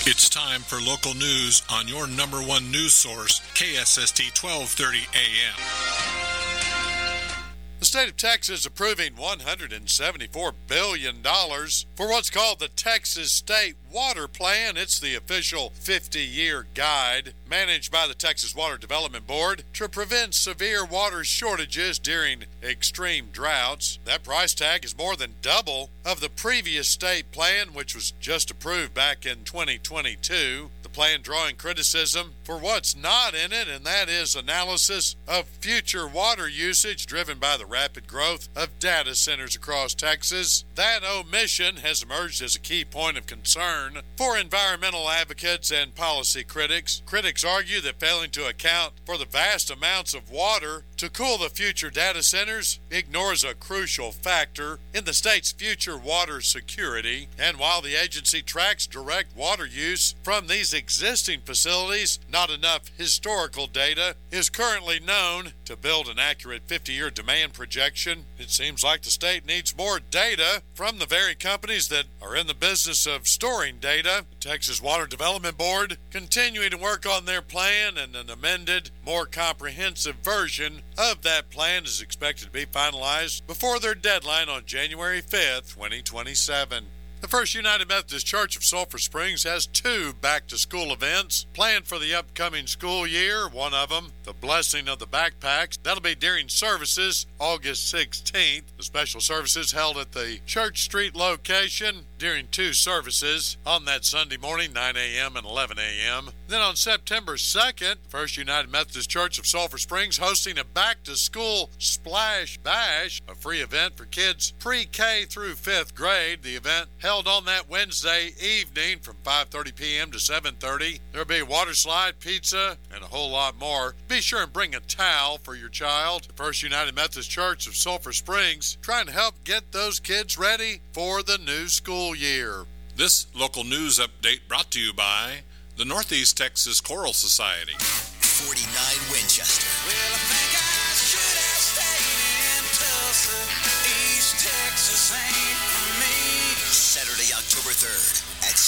It's time for local news on your number one news source, KSST 1230 AM. The state of Texas approving $174 billion for what's called the Texas State Water Plan. It's the official 50-year guide managed by the Texas Water Development Board to prevent severe water shortages during extreme droughts. That price tag is more than double of the previous state plan, which was just approved back in 2022. The plan drawing criticism for what's not in it, and that is analysis of future water usage driven by the rapid growth of data centers across Texas. That omission has emerged as a key point of concern for environmental advocates and policy critics. Critics argue that failing to account for the vast amounts of water to cool the future data centers ignores a crucial factor in the state's future water security. And while the agency tracks direct water use from these existing facilities, not enough historical data is currently known to build an accurate 50-year demand projection. It seems like the state needs more data from the very companies that are in the business of storing data. The Texas Water Development Board continuing to work on their plan, and an amended, more comprehensive version of that plan is expected to be finalized before their deadline on January 5th, 2027. The First United Methodist Church of Sulphur Springs has two back-to-school events planned for the upcoming school year. One of them, the Blessing of the Backpacks. That'll be during services August 16th. The special services held at the Church Street location during two services on that Sunday morning, 9 a.m. and 11 a.m. Then on September 2nd, First United Methodist Church of Sulphur Springs hosting a back-to-school Splash Bash, a free event for kids pre-K through 5th grade. The event held on that Wednesday evening from 5:30 p.m. to 7:30. There'll be a water slide, pizza, and a whole lot more. Be sure and bring a towel for your child. The First United Methodist Church of Sulphur Springs trying to help get those kids ready for the new school year. This local news update brought to you by the Northeast Texas Choral Society. 49 Winchester. Well, I think